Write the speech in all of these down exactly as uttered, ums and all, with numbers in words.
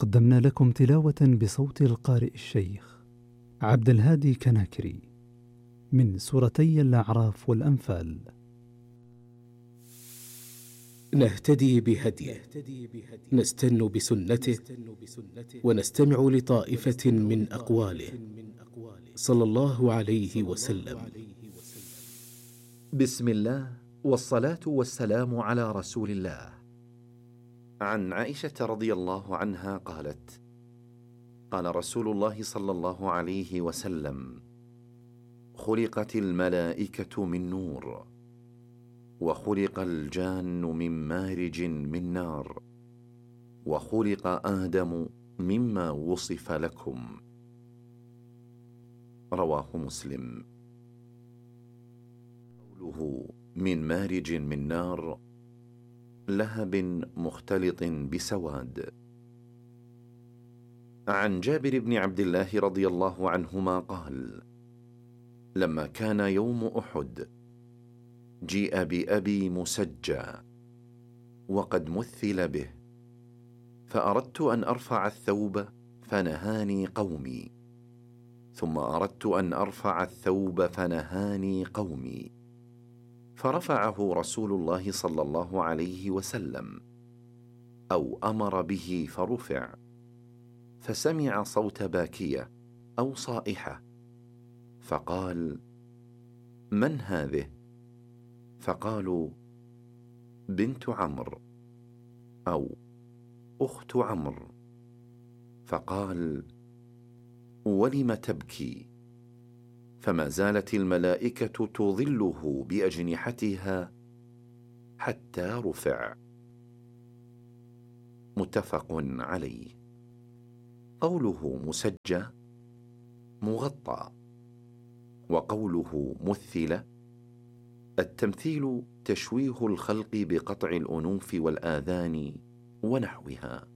قدمنا لكم تلاوة بصوت القارئ الشيخ عبد الهادي كناكري من سورتي الأعراف والأنفال. نهتدي بهديه، نستن بسنته، ونستمع لطائفة من أقواله صلى الله عليه وسلم. بسم الله والصلاة والسلام على رسول الله. عن عائشة رضي الله عنها قالت: قال رسول الله صلى الله عليه وسلم: خلقت الملائكة من نور، وخلق الجان من مارج من نار، وخلق آدم مما وصف لكم. رواه مسلم. قوله من مارج من نار لهب مختلط بسواد. عن جابر بن عبد الله رضي الله عنهما قال: لما كان يوم أحد جيء بأبي مسجى وقد مثل به، فأردت أن أرفع الثوب فنهاني قومي، ثم أردت أن أرفع الثوب فنهاني قومي، فرفعه رسول الله صلى الله عليه وسلم أو أمر به فرفع، فسمع صوت باكية أو صائحة، فقال: من هذه؟ فقالوا: بنت عمرو أو أخت عمرو. فقال: ولم تبكي؟ فما زالت الملائكة تظله بأجنحتها حتى رفع. متفق عليه. قوله مسجى مغطى، وقوله مثل التمثيل تشويه الخلق بقطع الأنوف والآذان ونحوها.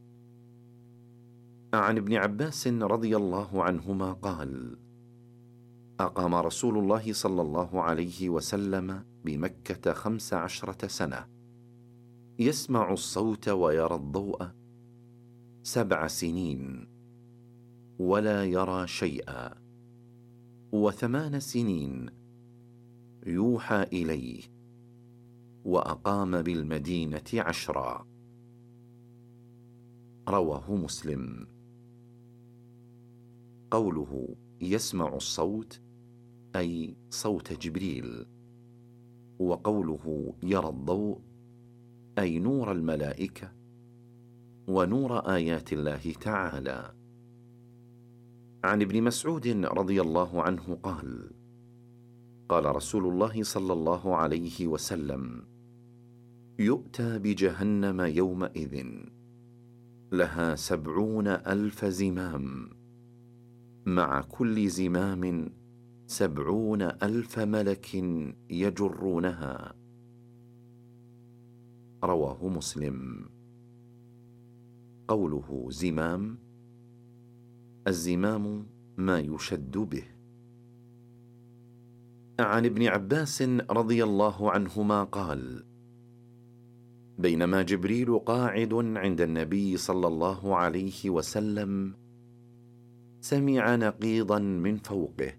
عن ابن عباس رضي الله عنهما قال: أقام رسول الله صلى الله عليه وسلم بمكة خمس عشرة سنة، يسمع الصوت ويرى الضوء سبع سنين ولا يرى شيئا، وثمان سنين يوحى إليه، وأقام بالمدينة عشرا. رواه مسلم. قوله يسمع الصوت أي صوت جبريل، وقوله يرى الضوء أي نور الملائكة ونور آيات الله تعالى. عن ابن مسعود رضي الله عنه قال: قال رسول الله صلى الله عليه وسلم: يؤتى بجهنم يومئذ لها سبعون ألف زمام، مع كل زمام سبعون ألف ملك يجرونها. رواه مسلم. قوله زمام، الزمام ما يشد به. عن ابن عباس رضي الله عنهما قال: بينما جبريل قاعد عند النبي صلى الله عليه وسلم سمع نقيضا من فوقه،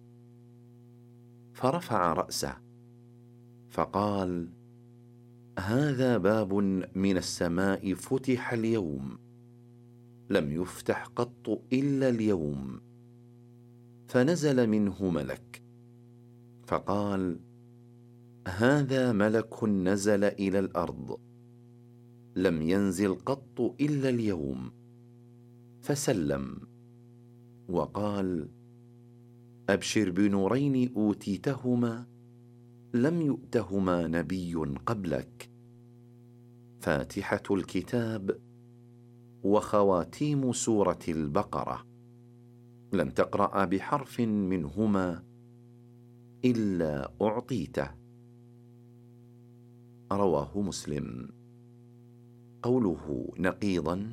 فرفع رأسه فقال: هذا باب من السماء فتح اليوم، لم يفتح قط إلا اليوم. فنزل منه ملك فقال: هذا ملك نزل إلى الأرض، لم ينزل قط إلا اليوم. فسلم وقال: أبشر بنورين أوتيتهما لم يؤتهما نبي قبلك، فاتحة الكتاب وخواتيم سورة البقرة، لن تقرأ بحرف منهما إلا أعطيته. رواه مسلم. قوله نقيضا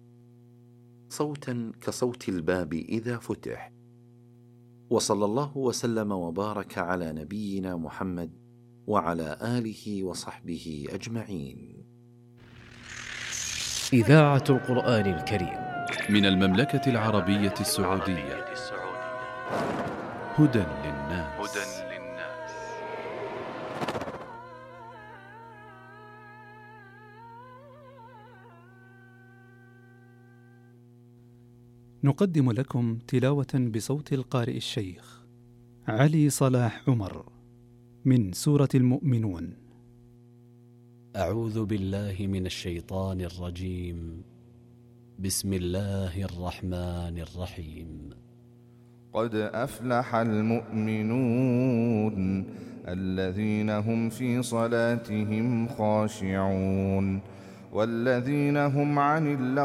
صوتا كصوت الباب إذا فتح. وصلى الله وسلم وبارك على نبينا محمد وعلى آله وصحبه أجمعين. إذاعة القرآن الكريم من المملكة العربية السعودية. هدى للناس. نقدم لكم تلاوة بصوت القارئ الشيخ علي صلاح عمر من سورة المؤمنون. أعوذ بالله من الشيطان الرجيم. بسم الله الرحمن الرحيم. قد أفلح المؤمنون الذين هم في صلاتهم خاشعون والذين هم عن اللغو